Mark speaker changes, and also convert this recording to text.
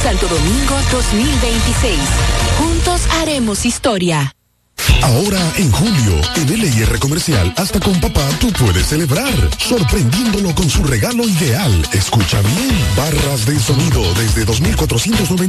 Speaker 1: Santo Domingo 2026. Juntos haremos historia.
Speaker 2: Ahora en julio, en LIR Comercial, hasta con papá tú puedes celebrar, sorprendiéndolo con su regalo ideal. Escucha bien, barras de sonido desde 2,490